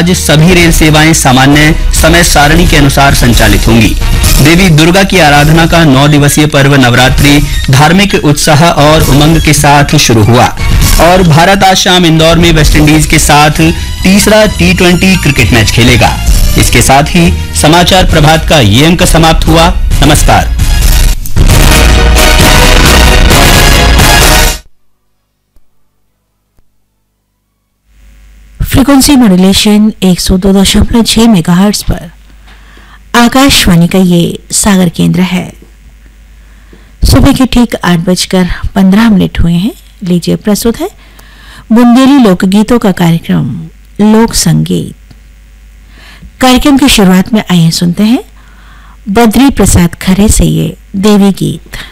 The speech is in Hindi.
आज सभी रेल सेवाएं सामान्य समय सारणी के अनुसार संचालित होंगी। देवी दुर्गा की आराधना का 9 दिवसीय पर्व नवरात्रि धार्मिक उत्साह और उमंग के साथ शुरू हुआ और भारत आज शाम इंदौर में वेस्टइंडीज के साथ तीसरा T20 क्रिकेट मैच खेलेगा। इसके साथ ही समाचार प्रभात का ये अंक समाप्त हुआ। नमस्कार। फ्रीक्वेंसी मॉड्यूलेशन 102.6 मेगाहर्ट्ज पर आकाशवाणी का ये सागर केंद्र है। सुबह के ठीक 8:15 हुए हैं। लीजिए प्रस्तुत है बुंदेली लोकगीतों का कार्यक्रम लोक संगीत। कार्यक्रम की शुरुआत में आइए सुनते हैं बद्री प्रसाद खरे से ये देवी गीत।